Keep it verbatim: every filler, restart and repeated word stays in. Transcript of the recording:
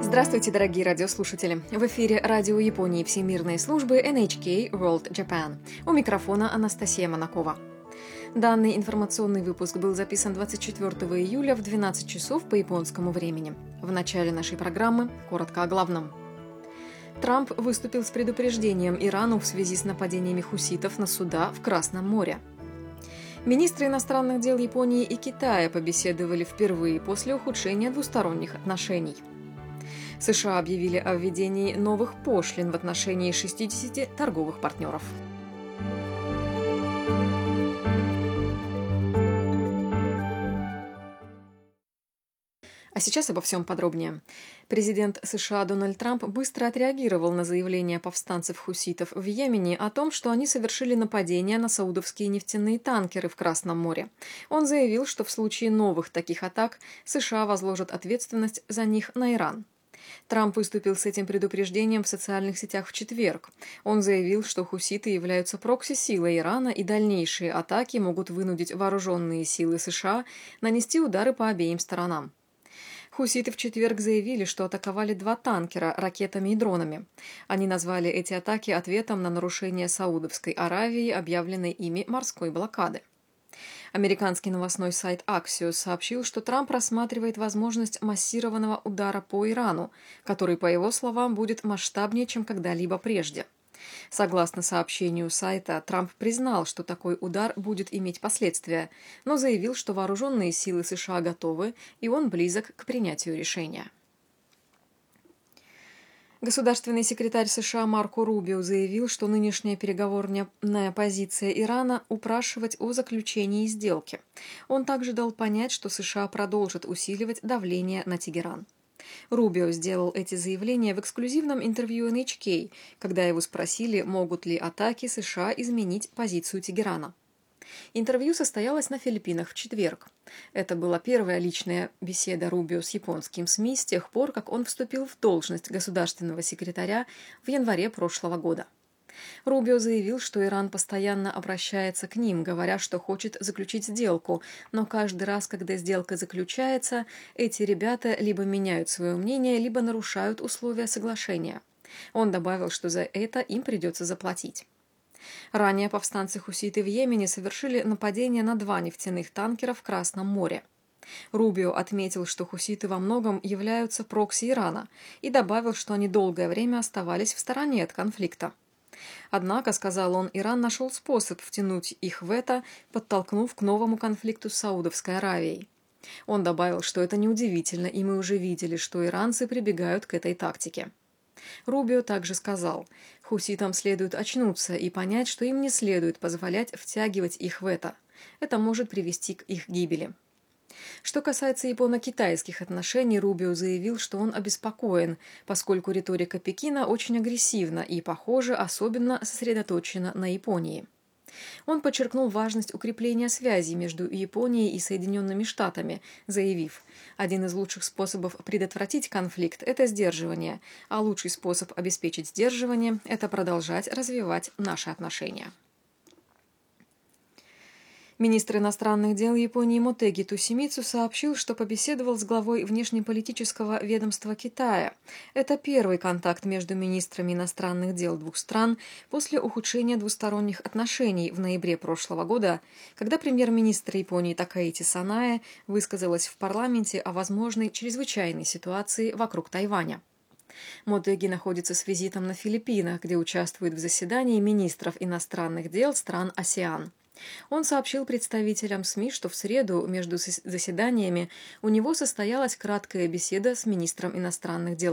Здравствуйте, дорогие радиослушатели! В эфире радио Японии Всемирной службы эн эйч кей World Japan. У микрофона Анастасия Монакова. Данный информационный выпуск был записан двадцать четвёртого июля в двенадцать часов по японскому времени. В начале нашей программы коротко о главном. Трамп выступил с предупреждением Ирану в связи с нападениями хуситов на суда в Красном море. Министры иностранных дел Японии и Китая побеседовали впервые после ухудшения двусторонних отношений. США объявили о введении новых пошлин в отношении шестидесяти торговых партнеров. А сейчас обо всем подробнее. Президент США Дональд Трамп быстро отреагировал на заявление повстанцев-хуситов в Йемене о том, что они совершили нападение на саудовские нефтяные танкеры в Красном море. Он заявил, что в случае новых таких атак США возложат ответственность за них на Иран. Трамп выступил с этим предупреждением в социальных сетях в четверг. Он заявил, что хуситы являются прокси-силой Ирана, и дальнейшие атаки могут вынудить вооруженные силы США нанести удары по обеим сторонам. Хуситы в четверг заявили, что атаковали два танкера ракетами и дронами. Они назвали эти атаки ответом на нарушение Саудовской Аравии, объявленной ими морской блокады. Американский новостной сайт Axios сообщил, что Трамп рассматривает возможность массированного удара по Ирану, который, по его словам, будет масштабнее, чем когда-либо прежде. Согласно сообщению сайта, Трамп признал, что такой удар будет иметь последствия, но заявил, что вооруженные силы США готовы, и он близок к принятию решения. Государственный секретарь США Марко Рубио заявил, что нынешняя переговорная позиция Ирана упрашивать о заключении сделки. Он также дал понять, что США продолжат усиливать давление на Тегеран. Рубио сделал эти заявления в эксклюзивном интервью эн эйч кей, когда его спросили, могут ли атаки США изменить позицию Тегерана. Интервью состоялось на Филиппинах в четверг. Это была первая личная беседа Рубио с японским СМИ с тех пор, как он вступил в должность государственного секретаря в январе прошлого года. Рубио заявил, что Иран постоянно обращается к ним, говоря, что хочет заключить сделку, но каждый раз, когда сделка заключается, эти ребята либо меняют свое мнение, либо нарушают условия соглашения. Он добавил, что за это им придется заплатить. Ранее повстанцы-хуситы в Йемене совершили нападение на два нефтяных танкера в Красном море. Рубио отметил, что хуситы во многом являются прокси Ирана, и добавил, что они долгое время оставались в стороне от конфликта. Однако, сказал он, Иран нашел способ втянуть их в это, подтолкнув к новому конфликту с Саудовской Аравией. Он добавил, что это неудивительно, и мы уже видели, что иранцы прибегают к этой тактике. Рубио также сказал, хуситам следует очнуться и понять, что им не следует позволять втягивать их в это. Это может привести к их гибели. Что касается японо-китайских отношений, Рубио заявил, что он обеспокоен, поскольку риторика Пекина очень агрессивна и, похоже, особенно сосредоточена на Японии. Он подчеркнул важность укрепления связей между Японией и Соединенными Штатами, заявив, один из лучших способов предотвратить конфликт – это сдерживание, а лучший способ обеспечить сдерживание – это продолжать развивать наши отношения. Министр иностранных дел Японии Мотеги Тосимицу сообщил, что побеседовал с главой внешнеполитического ведомства Китая. Это первый контакт между министрами иностранных дел двух стран после ухудшения двусторонних отношений в ноябре прошлого года, когда премьер-министр Японии Такаити Санае высказалась в парламенте о возможной чрезвычайной ситуации вокруг Тайваня. Мотеги находится с визитом на Филиппинах, где участвует в заседании министров иностранных дел стран АСЕАН. Он сообщил представителям СМИ, что в среду между заседаниями у него состоялась краткая беседа с министром иностранных дел